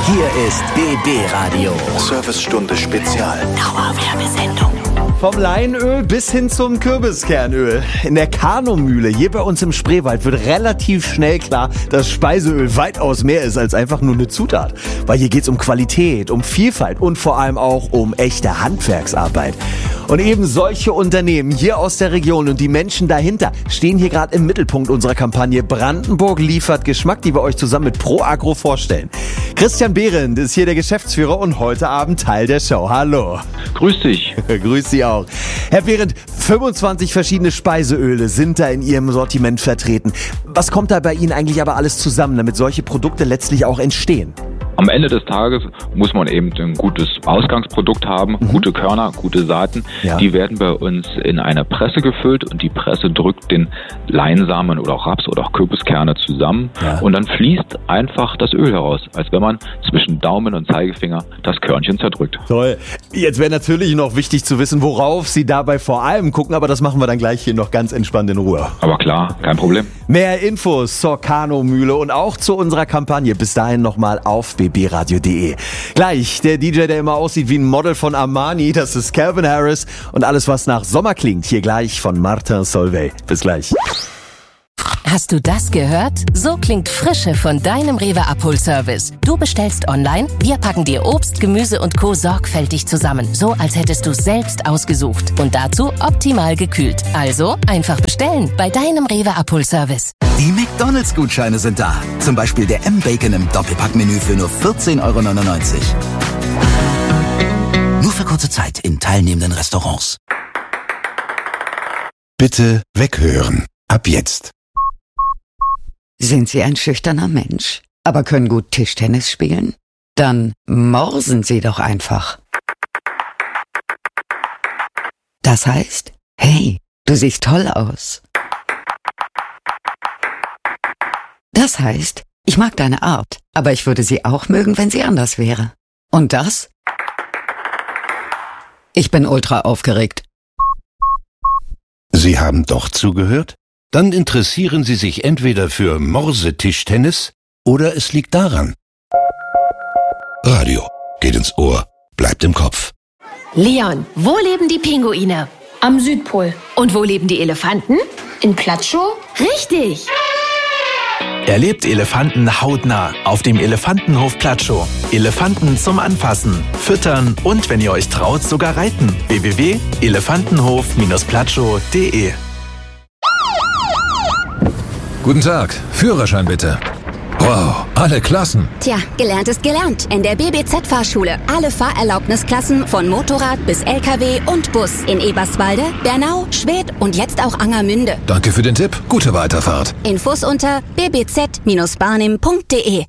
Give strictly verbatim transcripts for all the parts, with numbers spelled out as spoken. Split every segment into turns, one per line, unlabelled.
Hier ist B B Radio.
Servicestunde Spezial.
Dauerwerbesendung.
Vom Leinöl bis hin zum Kürbiskernöl. In der Kanomühle hier bei uns im Spreewald wird relativ schnell klar, dass Speiseöl weitaus mehr ist als einfach nur eine Zutat. Weil hier geht's um Qualität, um Vielfalt und vor allem auch um echte Handwerksarbeit. Und eben solche Unternehmen hier aus der Region und die Menschen dahinter stehen hier gerade im Mittelpunkt unserer Kampagne Brandenburg liefert Geschmack, die wir euch zusammen mit ProAgro vorstellen. Christian Behrendt ist hier der Geschäftsführer und heute Abend Teil der Show. Hallo.
Grüß dich.
Grüß Sie auch. Herr Behrendt, fünfundzwanzig verschiedene Speiseöle sind da in Ihrem Sortiment vertreten. Was kommt da bei Ihnen eigentlich aber alles zusammen, damit solche Produkte letztlich auch entstehen?
Am Ende des Tages muss man eben ein gutes Ausgangsprodukt haben, mhm. gute Körner, gute Saaten. Ja. Die werden bei uns in einer Presse gefüllt und die Presse drückt den Leinsamen oder auch Raps- oder auch Kürbiskerne zusammen. Ja. Und dann fließt einfach das Öl heraus, als wenn man zwischen Daumen und Zeigefinger das Körnchen zerdrückt.
Toll. Jetzt wäre natürlich noch wichtig zu wissen, worauf Sie dabei vor allem gucken, aber das machen wir dann gleich hier noch ganz entspannt in Ruhe.
Aber klar, kein Problem.
Mehr Infos zur Kanomühle und auch zu unserer Kampagne bis dahin nochmal auf b b radio punkt d e. Gleich der D J, der immer aussieht wie ein Model von Armani, das ist Calvin Harris und alles, was nach Sommer klingt, hier gleich von Martin Solveig. Bis gleich.
Hast du das gehört? So klingt Frische von deinem Rewe-Abholservice. Du bestellst online, wir packen dir Obst, Gemüse und Co. sorgfältig zusammen. So, als hättest du es selbst ausgesucht. Und dazu optimal gekühlt. Also einfach bestellen bei deinem Rewe-Abholservice.
Die McDonalds-Gutscheine sind da. Zum Beispiel der M-Bacon im Doppelpackmenü für nur vierzehn Euro neunundneunzig. Nur für kurze Zeit in teilnehmenden Restaurants.
Bitte weghören. Ab jetzt.
Sind Sie ein schüchterner Mensch, aber können gut Tischtennis spielen? Dann morsen Sie doch einfach. Das heißt, hey, du siehst toll aus. Das heißt, ich mag deine Art, aber ich würde sie auch mögen, wenn sie anders wäre. Und das? Ich bin ultra aufgeregt.
Sie haben doch zugehört? Dann interessieren Sie sich entweder für Morse-Tischtennis oder es liegt daran. Radio geht ins Ohr, bleibt im Kopf.
Leon, wo leben die Pinguine?
Am Südpol.
Und wo leben die Elefanten?
In Platschow?
Richtig!
Erlebt Elefanten hautnah auf dem Elefantenhof Platschow. Elefanten zum Anfassen, Füttern und, wenn ihr euch traut, sogar reiten. w w w punkt elefantenhof platschow punkt d e.
Guten Tag, Führerschein bitte. Wow, alle Klassen.
Tja, gelernt ist gelernt. In der B B Z-Fahrschule. Alle Fahrerlaubnisklassen von Motorrad bis L K W und Bus. In Eberswalde, Bernau, Schwedt und jetzt auch Angermünde.
Danke für den Tipp. Gute Weiterfahrt.
Infos unter b b z dash barnim punkt d e.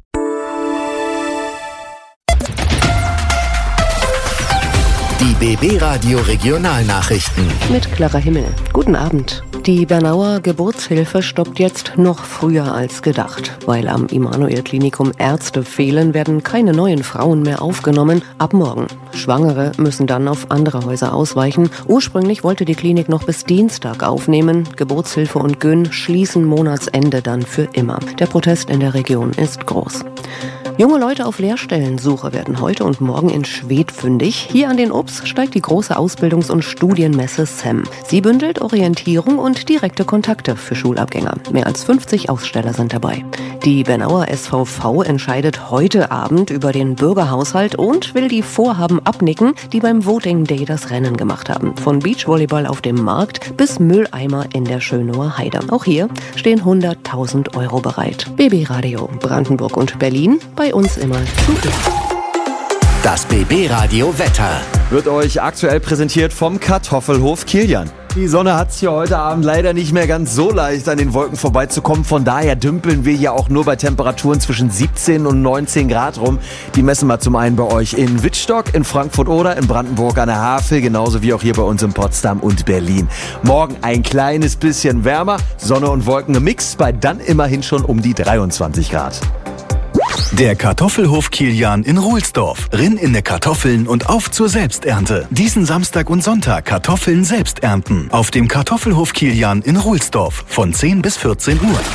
Die B B Radio Regionalnachrichten.
Mit Clara Himmel. Guten Abend. Die Bernauer Geburtshilfe stoppt jetzt noch früher als gedacht. Weil am Immanuel-Klinikum Ärzte fehlen, werden keine neuen Frauen mehr aufgenommen. Ab morgen. Schwangere müssen dann auf andere Häuser ausweichen. Ursprünglich wollte die Klinik noch bis Dienstag aufnehmen. Geburtshilfe und Gyn schließen Monatsende dann für immer. Der Protest in der Region ist groß. Junge Leute auf Lehrstellensuche werden heute und morgen in Schwedt fündig. Hier an den Ups steigt die große Ausbildungs- und Studienmesse S E M. Sie bündelt Orientierung und direkte Kontakte für Schulabgänger. Mehr als fünfzig Aussteller sind dabei. Die Bernauer S V V entscheidet heute Abend über den Bürgerhaushalt und will die Vorhaben abnicken, die beim Voting Day das Rennen gemacht haben. Von Beachvolleyball auf dem Markt bis Mülleimer in der Schönauer Heide. Auch hier stehen hunderttausend Euro bereit. B B Radio Brandenburg und Berlin, bei uns immer zugleich.
Das B B Radio Wetter
wird euch aktuell präsentiert vom Kartoffelhof Kilian. Die Sonne hat es hier heute Abend leider nicht mehr ganz so leicht, an den Wolken vorbeizukommen. Von daher dümpeln wir hier auch nur bei Temperaturen zwischen siebzehn und neunzehn Grad rum. Die messen wir zum einen bei euch in Wittstock, in Frankfurt oder in Brandenburg an der Havel, genauso wie auch hier bei uns in Potsdam und Berlin. Morgen ein kleines bisschen wärmer, Sonne und Wolken gemixt, bei dann immerhin schon um die dreiundzwanzig Grad.
Der Kartoffelhof Kilian in Ruhlsdorf. Rinn in der Kartoffeln und auf zur Selbsternte. Diesen Samstag und Sonntag Kartoffeln selbst ernten. Auf dem Kartoffelhof Kilian in Ruhlsdorf von zehn bis vierzehn Uhr.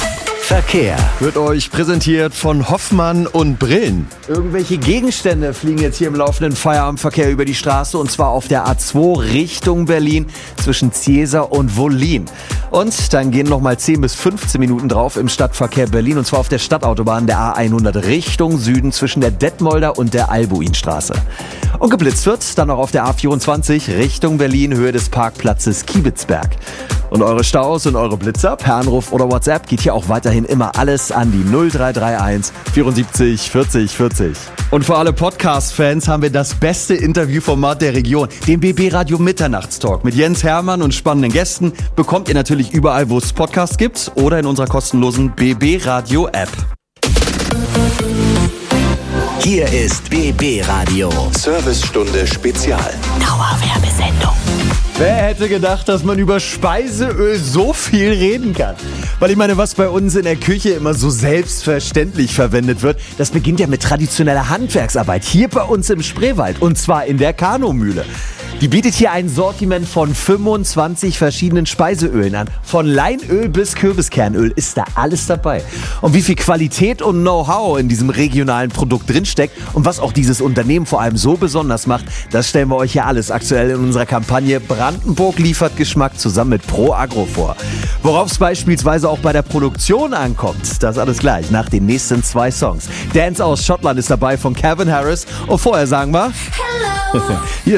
Verkehr
wird euch präsentiert von Hoffmann und Brillen. Irgendwelche Gegenstände fliegen jetzt hier im laufenden Feierabendverkehr über die Straße und zwar auf der A zwei Richtung Berlin zwischen Ziesar und Wollin. Und dann gehen nochmal zehn bis fünfzehn Minuten drauf im Stadtverkehr Berlin und zwar auf der Stadtautobahn der A hundert Richtung Süden zwischen der Detmolder und der Albuinstraße. Und geblitzt wird dann auch auf der A vierundzwanzig Richtung Berlin Höhe des Parkplatzes Kiebitzberg. Und eure Staus und eure Blitzer per Anruf oder WhatsApp geht hier auch weiterhin immer alles an die null drei drei eins vierundsiebzig vierzig vierzig. Und für alle Podcast-Fans haben wir das beste Interviewformat der Region, den B B Radio Mitternachtstalk mit Jens Hermann und spannenden Gästen, bekommt ihr natürlich überall, wo es Podcasts gibt oder in unserer kostenlosen B B Radio App.
Hier ist B B Radio.
Servicestunde Spezial.
Dauerwerbesendung.
Wer hätte gedacht, dass man über Speiseöl so viel reden kann? Weil ich meine, was bei uns in der Küche immer so selbstverständlich verwendet wird, das beginnt ja mit traditioneller Handwerksarbeit hier bei uns im Spreewald und zwar in der Kanomühle. Die bietet hier ein Sortiment von fünfundzwanzig verschiedenen Speiseölen an. Von Leinöl bis Kürbiskernöl ist da alles dabei. Und wie viel Qualität und Know-how in diesem regionalen Produkt drinsteckt und was auch dieses Unternehmen vor allem so besonders macht, das stellen wir euch hier alles aktuell in unserer Kampagne Brandenburg liefert Geschmack zusammen mit Pro Agro vor. Worauf es beispielsweise auch bei der Produktion ankommt, das alles gleich nach den nächsten zwei Songs. Dance aus Schottland ist dabei von Calvin Harris und vorher sagen wir... Hello! Hier